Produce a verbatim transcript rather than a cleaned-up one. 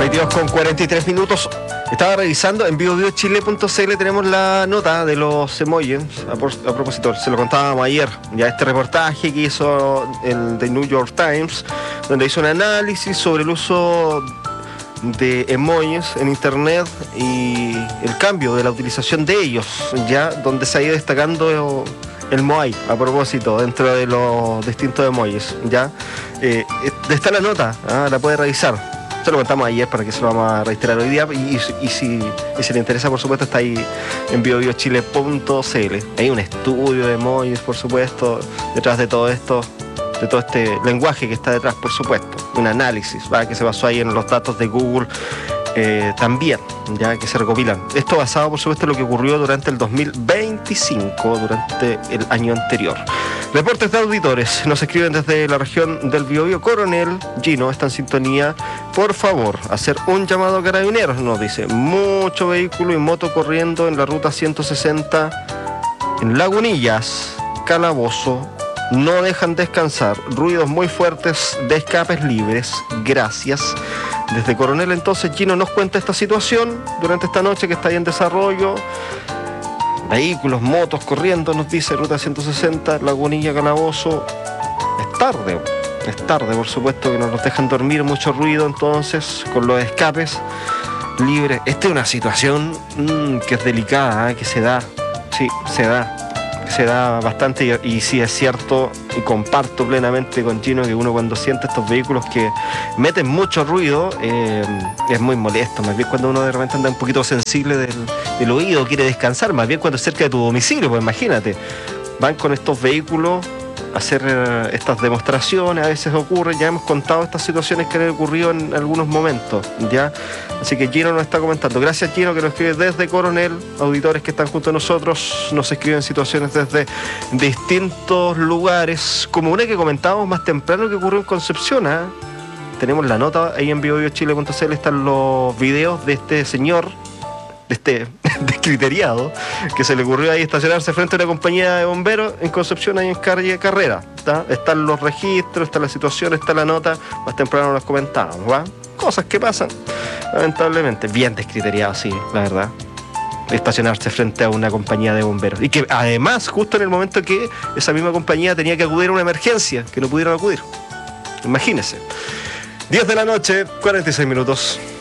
veintidós con cuarenta y tres minutos. Estaba revisando en bio bio chile punto c l, tenemos la nota de los emojis. A, por, a propósito, se lo contábamos ayer, ya este reportaje que hizo el The New York Times, donde hizo un análisis sobre el uso de emojis en internet y el cambio de la utilización de ellos, ya donde se ha ido destacando el Moai, a propósito, dentro de los distintos emojis, ya eh, está la nota, ¿eh? La puede revisar. Se lo contamos ayer para que se lo vamos a reiterar hoy día, y, y, y, si, y si le interesa, por supuesto, está ahí en bio bio chile punto c l. Hay un estudio de emojis, por supuesto, detrás de todo esto, de todo este lenguaje que está detrás, por supuesto, un análisis, ¿va? Que se basó ahí en los datos de Google eh, también, ya que se recopilan. Esto basado, por supuesto, en lo que ocurrió durante el dos mil veinticinco, durante el año anterior. Reportes de auditores nos escriben desde la región del Biobío. Coronel Gino está en sintonía. Por favor, hacer un llamado a carabineros, nos dice. Mucho vehículo y moto corriendo en la ruta ciento sesenta en Lagunillas, Calabozo. No dejan descansar. Ruidos muy fuertes de escapes libres. Gracias. Desde Coronel, entonces, Gino nos cuenta esta situación durante esta noche que está ahí en desarrollo. Vehículos, motos corriendo, nos dice, ruta ciento sesenta, Lagunilla, Calabozo. Es tarde, es tarde, por supuesto, que no nos dejan dormir, mucho ruido, entonces, con los escapes libres. Esta es una situación mmm, que es delicada, ¿eh? Que se da, sí, se da, se da bastante, y, y sí es cierto, y comparto plenamente con Gino, que uno cuando siente estos vehículos que meten mucho ruido, eh, es muy molesto, más bien cuando uno de repente anda un poquito sensible del, del oído, quiere descansar, más bien cuando es cerca de tu domicilio, pues imagínate, van con estos vehículos a hacer eh, estas demostraciones, a veces ocurre, ya hemos contado estas situaciones que han ocurrido en algunos momentos, ya, así que Gino nos está comentando. Gracias, Gino, que nos escribe desde Coronel. Auditores que están junto a nosotros nos escriben situaciones desde distintos lugares, como una que comentábamos más temprano que ocurrió en Concepción, ¿eh? Tenemos la nota ahí en bio bio chile punto c l, están los videos de este señor, de este descriteriado, que se le ocurrió ahí estacionarse frente a una compañía de bomberos en Concepción, ahí en calle Carrera, ¿tá? Están los registros, está la situación, está la nota, más temprano nos comentábamos, ¿va? Cosas que pasan, lamentablemente. Bien descriteriado, sí, la verdad. Estacionarse frente a una compañía de bomberos. Y que además, justo en el momento que esa misma compañía tenía que acudir a una emergencia, que no pudieron acudir. Imagínense. diez de la noche, cuarenta y seis minutos.